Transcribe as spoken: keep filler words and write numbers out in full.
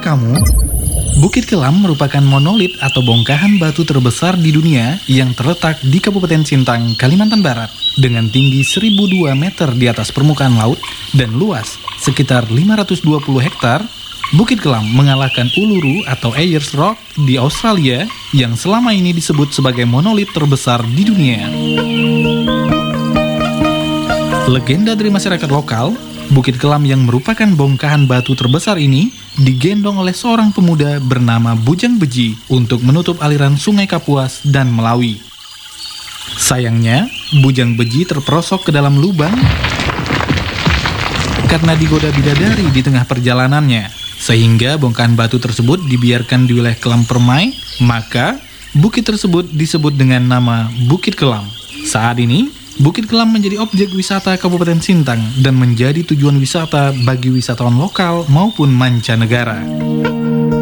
kamu? Bukit Kelam merupakan monolit atau bongkahan batu terbesar di dunia yang terletak di Kabupaten Sintang, Kalimantan Barat. Dengan tinggi seribu dua meter di atas permukaan laut dan luas sekitar lima ratus dua puluh hektar, Bukit Kelam mengalahkan Uluru atau Ayers Rock di Australia yang selama ini disebut sebagai monolit terbesar di dunia. Legenda dari masyarakat lokal, Bukit Kelam yang merupakan bongkahan batu terbesar ini digendong oleh seorang pemuda bernama Bujang Beji untuk menutup aliran Sungai Kapuas dan Melawi. Sayangnya, Bujang Beji terperosok ke dalam lubang karena digoda bidadari di tengah perjalanannya, sehingga bongkahan batu tersebut dibiarkan di wilayah Kelam Permai, maka bukit tersebut disebut dengan nama Bukit Kelam. Saat ini, Bukit Kelam menjadi objek wisata Kabupaten Sintang dan menjadi tujuan wisata bagi wisatawan lokal maupun mancanegara.